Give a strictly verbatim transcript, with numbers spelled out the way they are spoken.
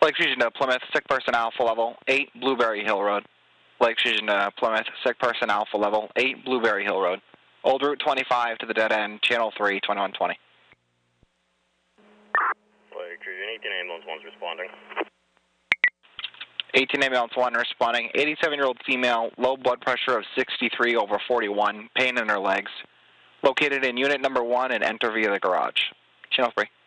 Lake Fusion to Plymouth, sick person Alpha level, eight Blueberry Hill Road. Lake Fusion to Plymouth, sick person Alpha level, eight Blueberry Hill Road. Old Route twenty-five to the dead end, channel three, twenty-one twenty. Lake Fusion, eighteen ambulance one's responding. eighteen ambulance one responding, eighty-seven-year-old female, low blood pressure of sixty-three over forty-one, pain in her legs. Located in unit number one and enter via the garage. Channel three.